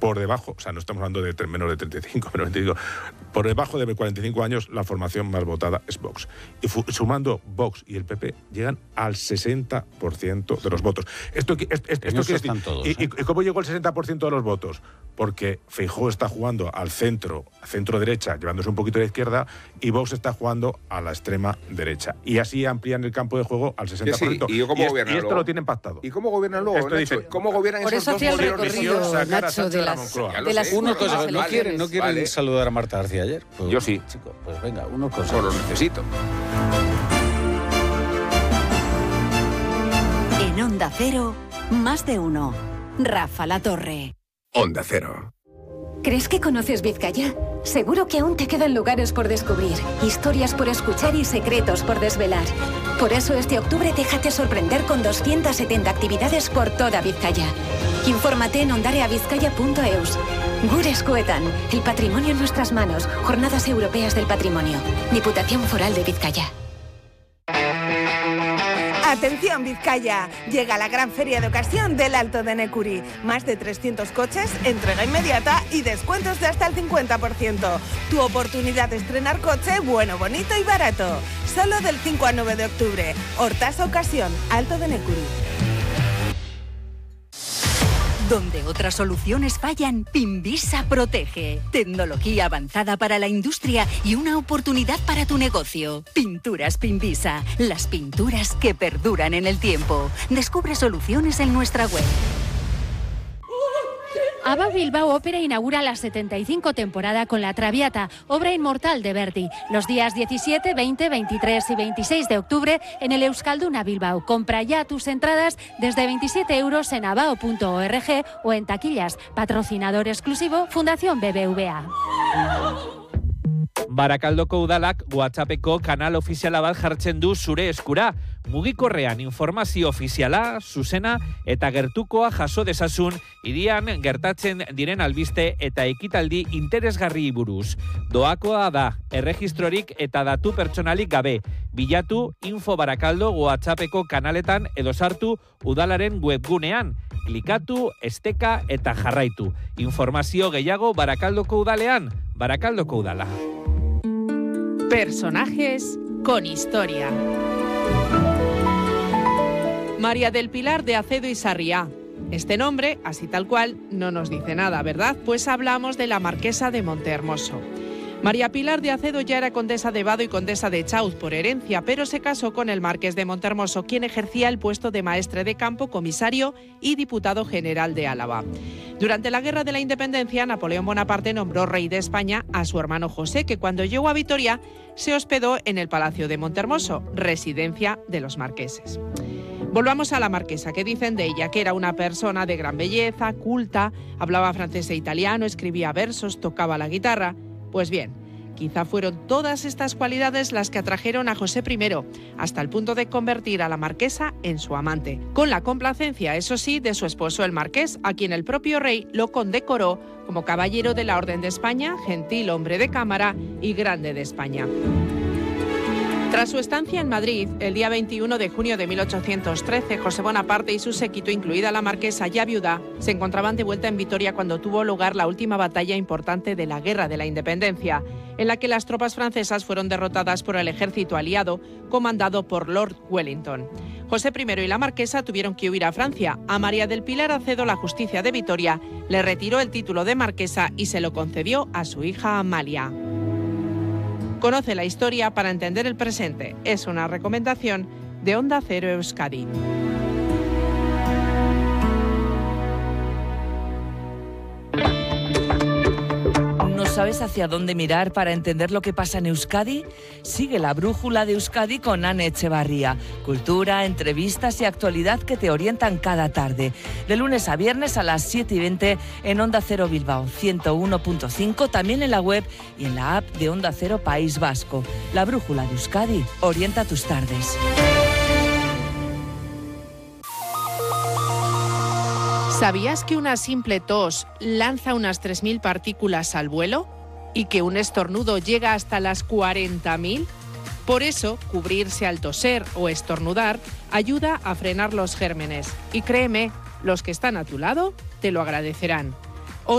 por debajo, o sea, no estamos hablando de menos de 35, por debajo de 45 años, la formación más votada es Vox. Y sumando Vox y el PP, llegan al 60% de los votos. Esto quiere decir, todos, ¿y cómo llegó el 60% de los votos? Porque Feijóo está jugando al centro derecha, llevándose un poquito a la izquierda, y Vox está jugando a la extrema derecha. Y así amplían el campo de juego al 60%. Sí, y esto lo tienen pactado. ¿Y cómo gobiernan luego, Nacho? ¿Cómo gobiernan por esos eso dos hacía el modelos? recorrido, Nacho, de las Una cosa, ¿no quieren saludar a Marta García ayer? Pues, yo sí. Chico, pues venga, unos consejos. Solo necesito. En Onda Cero, más de uno. Rafa La Torre. Onda Cero. ¿Crees que conoces Vizcaya? Seguro que aún te quedan lugares por descubrir, historias por escuchar y secretos por desvelar. Por eso este octubre déjate sorprender con 270 actividades por toda Vizcaya. Infórmate en ondareavizcaya.eus. Gure Eskuetan, el patrimonio en nuestras manos. Jornadas Europeas del Patrimonio. Diputación Foral de Vizcaya. ¡Atención, Vizcaya! Llega la gran feria de ocasión del Alto de Necuri. Más de 300 coches, entrega inmediata y descuentos de hasta el 50%. Tu oportunidad de estrenar coche bueno, bonito y barato. Solo del 5 al 9 de octubre. Hortasa Ocasión, Alto de Necuri. Donde otras soluciones fallan, Pinvisa protege. Tecnología avanzada para la industria y una oportunidad para tu negocio. Pinturas Pinvisa, las pinturas que perduran en el tiempo. Descubre soluciones en nuestra web. ABBA Bilbao Ópera inaugura la 75 temporada con La Traviata, obra inmortal de Verdi, los días 17, 20, 23 y 26 de octubre en el Euskalduna Bilbao. Compra ya tus entradas desde 27 € en abao.org o en taquillas. Patrocinador exclusivo, Fundación BBVA. Barakaldoko udalak WhatsAppeko kanal ofiziala bat jartzen du zure eskura. Mugikorrean informazio ofiziala, zuzena eta gertukoa jaso dezazun hirian gertatzen diren albiste eta ekitaldi interesgarri buruz. Doakoa da, erregistrorik eta datu pertsonalik gabe. Bilatu Info Barakaldo WhatsAppeko kanaletan edo sartu udalaren webgunean. Klikatu, esteka eta jarraitu. Informazio gehiago Barakaldoko udalean, Barakaldoko udala. Personajes con historia. María del Pilar de Acedo y Sarriá. Este nombre, así tal cual, no nos dice nada, ¿verdad? Pues hablamos de la marquesa de Montehermoso. María Pilar de Acedo ya era condesa de Vado y condesa de Chauz por herencia, pero se casó con el marqués de Montehermoso, quien ejercía el puesto de maestre de campo, comisario y diputado general de Álava. Durante la Guerra de la Independencia, Napoleón Bonaparte nombró rey de España a su hermano José, que cuando llegó a Vitoria se hospedó en el Palacio de Montehermoso, residencia de los marqueses. Volvamos a la marquesa, que dicen de ella que era una persona de gran belleza, culta, hablaba francés e italiano, escribía versos, tocaba la guitarra. Pues bien, quizá fueron todas estas cualidades las que atrajeron a José I, hasta el punto de convertir a la marquesa en su amante, con la complacencia, eso sí, de su esposo el marqués, a quien el propio rey lo condecoró como caballero de la Orden de España, gentil hombre de cámara y grande de España. Tras su estancia en Madrid, el día 21 de junio de 1813, José Bonaparte y su séquito, incluida la marquesa ya viuda, se encontraban de vuelta en Vitoria cuando tuvo lugar la última batalla importante de la Guerra de la Independencia, en la que las tropas francesas fueron derrotadas por el ejército aliado, comandado por Lord Wellington. José I y la marquesa tuvieron que huir a Francia. A María del Pilar Acedo, la justicia de Vitoria le retiró el título de marquesa y se lo concedió a su hija Amalia. Conoce la historia para entender el presente. Es una recomendación de Onda Cero Euskadi. ¿No sabes hacia dónde mirar para entender lo que pasa en Euskadi? Sigue la brújula de Euskadi con Ane Echevarría. Cultura, entrevistas y actualidad que te orientan cada tarde. De lunes a viernes a las 7:20 en Onda Cero Bilbao, 101.5, también en la web y en la app de Onda Cero País Vasco. La brújula de Euskadi orienta tus tardes. ¿Sabías que una simple tos lanza unas 3.000 partículas al vuelo? ¿Y que un estornudo llega hasta las 40.000? Por eso, cubrirse al toser o estornudar ayuda a frenar los gérmenes. Y créeme, los que están a tu lado te lo agradecerán.